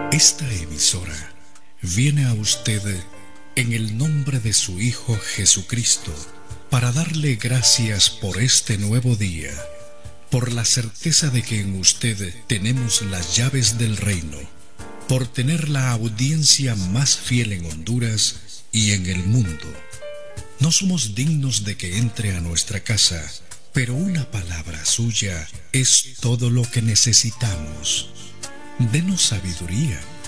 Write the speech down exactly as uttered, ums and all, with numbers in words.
Esta emisora viene a usted en el nombre de su Hijo Jesucristo para darle gracias por este nuevo día, por la certeza de que en usted tenemos las llaves del reino, por tener la audiencia más fiel en Honduras y en el mundo. No somos dignos de que entre a nuestra casa, pero una palabra suya es todo lo que necesitamos. Denos sabiduría